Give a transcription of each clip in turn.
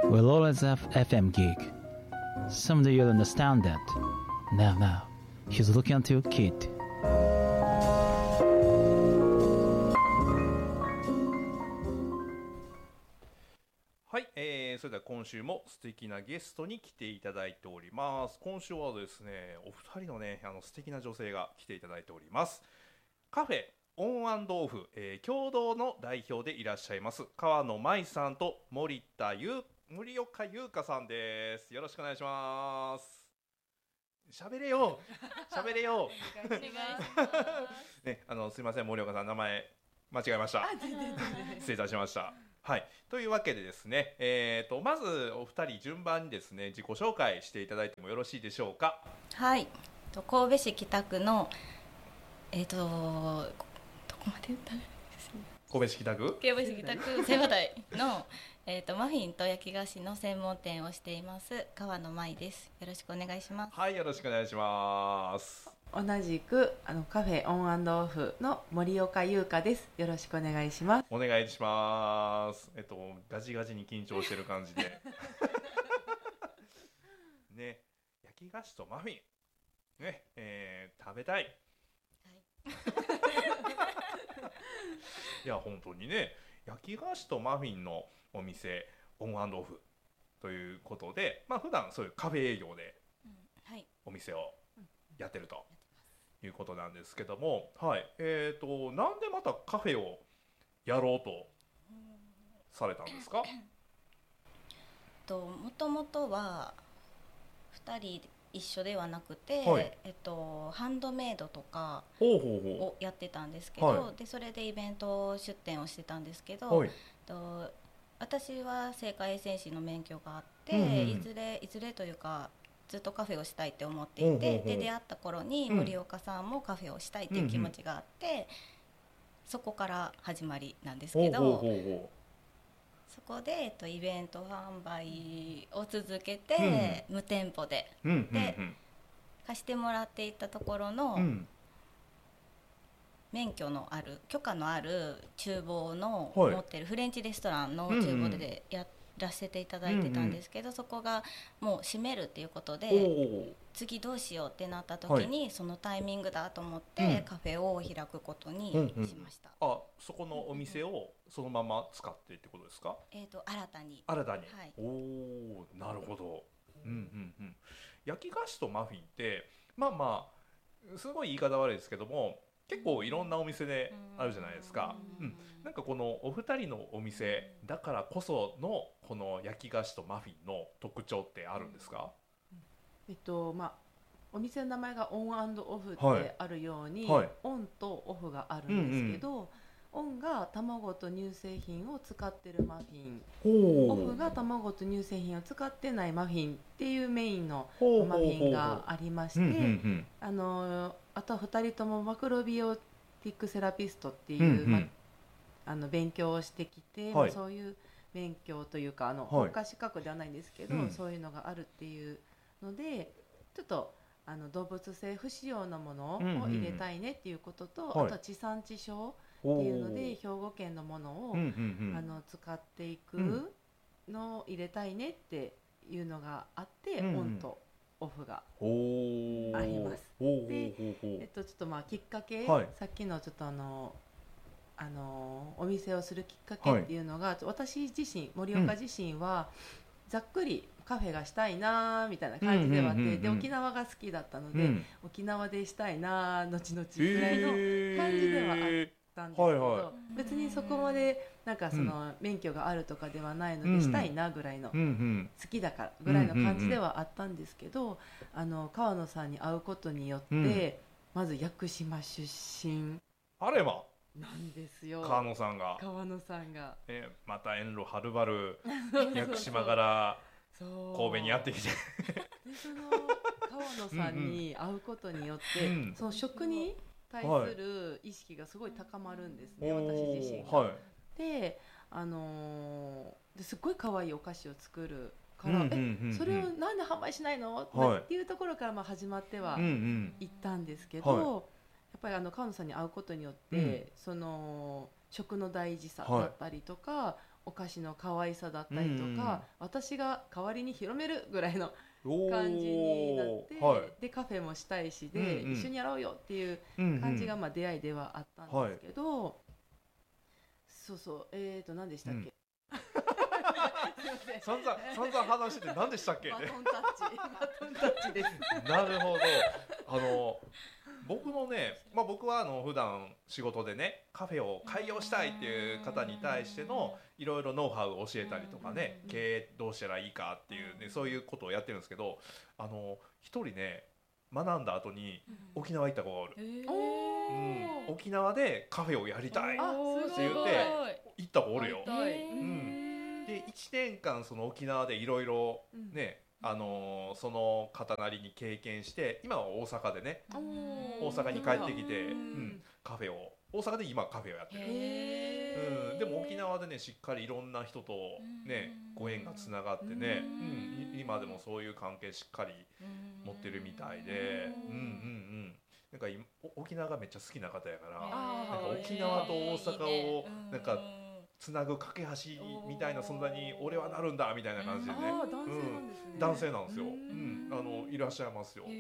We'll always have FM gig. Someday you'll understand that. Now, he's looking at your kid. はい、それでは今週も素敵なゲストに来ていただいております。今週はですね、お二人のね、素敵な女性が来ていただいております。カフェオン&オフ、共同の代表でいらっしゃいます川野舞さんと森岡優香さんです。よろしくお願いします。喋れよお願いしますね、すいません、森岡さん名前間違えました。失礼いたしました。はい、というわけでですね、まずお二人順番にですね自己紹介していただいてもよろしいでしょうか。 はい、神戸市北区のどこまで言ったらいいですね。 神戸市北区瀬和台のマフィンと焼き菓子の専門店をしています川野舞です。よろしくお願いします。 はい、よろしくお願いします。 同じくカフェオン&オフの森岡優香です。よろしくお願いします。 お願いします。ガチガチに緊張してる感じでね、焼き菓子とマフィンね、食べたい、はいいや本当にね、焼き菓子とマフィンのお店オン&オフということで、普段そういうカフェ営業でお店をやってるということなんですけども、はい、なんでまたカフェをやろうとされたんですか？ もともとは2人一緒ではなくて、 はい、 ハンドメイドとかをやってたんですけど、 はい、 でそれでイベント出店をしてたんですけど、 はい、 私は製菓衛生士の免許があって、いずれというかずっとカフェをしたいって思っていて、で出会った頃に森岡さんもカフェをしたいっていう気持ちがあって、そこから始まりなんですけど、そこで、イベント販売を続けて、無店舗で、で貸してもらっていたところの、免許のある許可のある厨房の持ってるフレンチレストランの厨房でやらせていただいてたんですけど、そこがもう閉めるっていうことで、次どうしようってなった時に、そのタイミングだと思ってカフェを開くことにしました。 あ、そこのお店をそのまま使ってってことですか？ 新たに、 はい、おー、なるほど。焼き菓子とマフィンってすごい言い方悪いですけども、結構いろんなお店であるじゃないですか。なんかこのお二人のお店だからこそのこの焼き菓子とマフィンの特徴ってあるんですか？ お店の名前がオン&オフってあるように、オンとオフがあるんですけど、オンが卵と乳製品を使ってるマフィン、オフが卵と乳製品を使ってないマフィンっていうメインのマフィンがありまして、あとは2人ともマクロビオティックセラピストっていう、勉強をしてきて、そういう勉強というか国家資格ではないんですけど、そういうのがあるっていうので、ちょっと動物性不使用のものを入れたいねっていうことと、あとは地産地消っていうので兵庫県のものを使っていくのを入れたいねっていうのがあって、オンとオフがあります。で、ちょっときっかけ、さっきのちょっとお店をするきっかけっていうのが、私自身、森岡自身はざっくりカフェがしたいなみたいな感じではあって、で沖縄が好きだったので、沖縄でしたいな後々ぐらいの感じではあったんですけど、別にそこまでなんかその免許があるとかではないので、したいなぐらいの、好きだからぐらいの感じではあったんですけど、川野さんに会うことによって、まず屋久島出身あればなんですよ。 川野さんが、また遠路はるばる屋久島から神戸にやってきてでその川野さんに会うことによって、その食に対する意識がすごい高まるんですね、私自身が。ですっごい可愛いお菓子を作るから、それをなんで販売しないの、っていうところから始まっては行ったんですけど、やっぱり川野さんに会うことによって、その食の大事さだったりとか、 お菓子の可愛さだったりとか、私が代わりに広めるぐらいの感じになって、でカフェもしたいしで、一緒にやろうよっていう感じが出会いではあったんですけど、そうそう、何でしたっけ、 散々話してて何でしたっけね。 バトンタッチです。 なるほど。僕のね、僕は普段仕事でねカフェを開業したいっていう方に対してのいろいろノウハウを教えたりとかね、経営どうしたらいいかっていうね、そういうことをやってるんですけど、一人ね学んだ後に沖縄行った子がおる。沖縄でカフェをやりたいって言って行った子おるよ。で1年間その沖縄でいろいろね、その方なりに経験して、今は大阪でね、大阪に帰ってきて、カフェを大阪で今カフェをやってる。でも沖縄でねしっかりいろんな人とねご縁がつながってね、今でもそういう関係しっかり持ってるみたいで、なんか沖縄がめっちゃ好きな方やから、なんか沖縄と大阪をなんかつなぐ架け橋みたいな存在に俺はなるんだみたいな感じでね、男性なんですよ。いらっしゃいますよ。はい。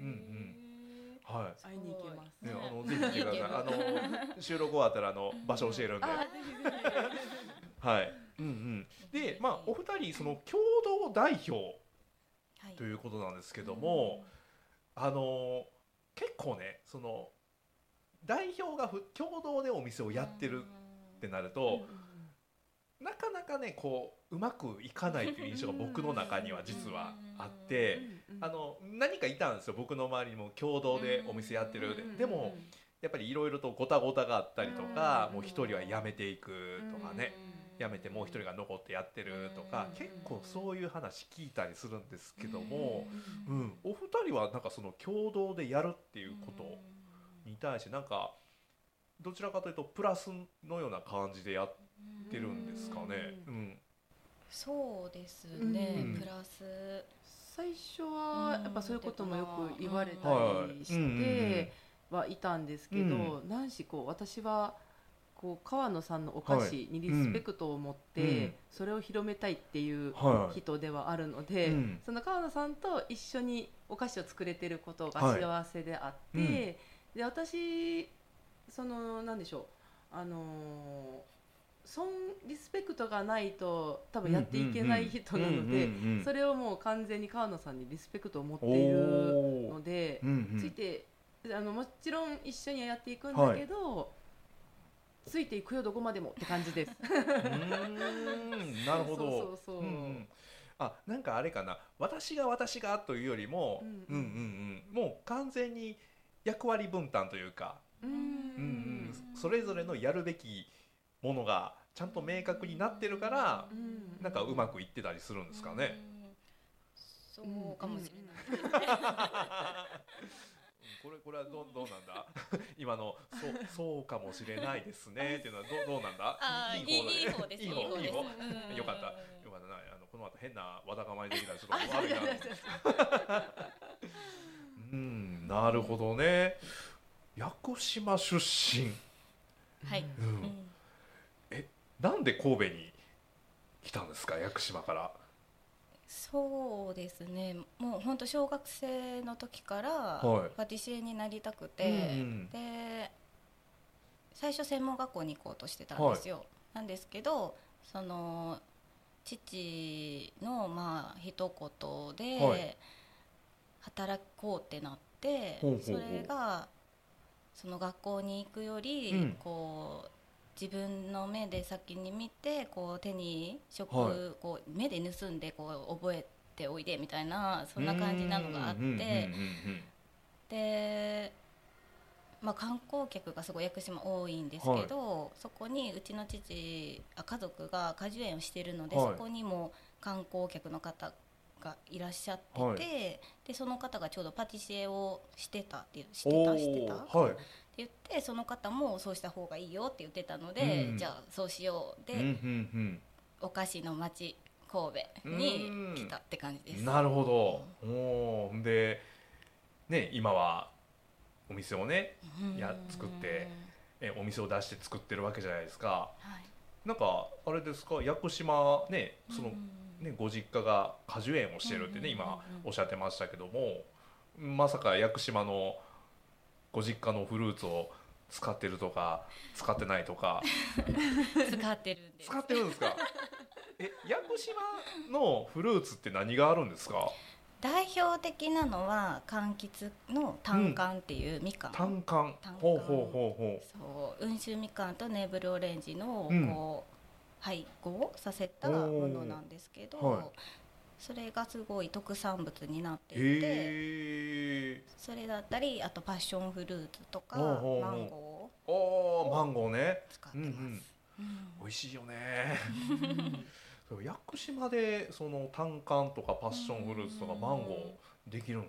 会いに行けます。 ぜひ来てください。収録終わったら場所教えるんで。はい。で、お二人その共同代表ということなんですけども、結構ねその代表が共同でお店をやってるってなると、なかなかねこううまくいかないという印象が僕の中には実はあって、何かいたんですよ、僕の周りにも共同でお店やってるでもやっぱりいろいろとごたごたがあったりとか、もう一人は辞めていくとかね、辞めてもう一人が残ってやってるとか、結構そういう話聞いたりするんですけども、お二人はなんかその共同でやるっていうことに対してなんかどちらかというとプラスのような感じでやってるんですかね。 そうですね、プラス最初はやっぱそういうこともよく言われたりしてはいたんですけど、何しこう私はこう川野さんのお菓子にリスペクトを持ってそれを広めたいっていう人ではあるので、その川野さんと一緒にお菓子を作れてることが幸せであって、で私その何でしょう、リスペクトがないと多分やっていけない人なので、それをもう完全に川野さんにリスペクトを持っているので、ついてもちろん一緒にはやっていくんだけど、ついていくよどこまでもって感じです。 なるほど。なんかあれかな、私がというよりも、もう完全に役割分担というか、それぞれのやるべきものがちゃんと明確になってるから、なんかうまくいってたりするんですかね。 そうかもしれない。 これはどうなんだ今のそうかもしれないですねっていうのはどうなんだ。 いい方です。 いい方。よかったな。この後変なわだかまりできたらちょっと悪いな。なるほどね。屋久島出身。 はい。 なんで神戸に来たんですか、屋久島から。 そうですね、もう本当小学生の時からパティシエになりたくて、で最初専門学校に行こうとしてたんですよ。なんですけどその父の一言で働こうってなって、それがその学校に行くよりこう自分の目で先に見てこう手にこう目で盗んでこう覚えておいでみたいな、そんな感じなのがあって、で、観光客がすごい屋久島多いんですけど、そこにうちの家族が果樹園をしているので、そこにも観光客の方がいらっしゃってて、でその方がちょうどパティシエをしてたって言って、その方もそうした方がいいよって言ってたので、じゃあそうしようで、お菓子の町神戸に来たって感じです。 なるほど。でね、今はお店をね作ってお店を出して作ってるわけじゃないですか。 なんかあれですか、屋久島ね、そのね、ご実家が果樹園をしてるってね、今おっしゃってましたけども、まさか屋久島のご実家のフルーツを使ってるとか使ってないとか使ってるんです。 使ってるんですか？屋久島のフルーツって何があるんですか？ 代表的なのは柑橘の単柑っていうみかん、 単柑、ほうほうほうほう、 そう温州みかんとネーブルオレンジのこう配合させたものなんですけど、はい、それがすごい特産物になっていて、それだったりあとパッションフルーツとかマンゴー、 マンゴーね、 使ってます。 美味しいよね。屋久島でその単柑とかパッションフルーツとかマンゴーできるんです